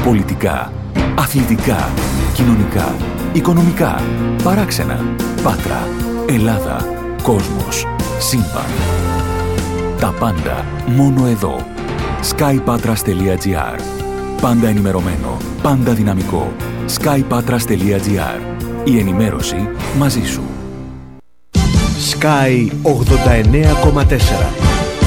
Πολιτικά, αθλητικά, κοινωνικά, οικονομικά, παράξενα, Πάτρα, Ελλάδα, κόσμος, σύμπαν. Τα πάντα μόνο εδώ. skypatras.gr. Πάντα ενημερωμένο, πάντα δυναμικό. skypatras.gr. Η ενημέρωση μαζί σου. Sky 89,4.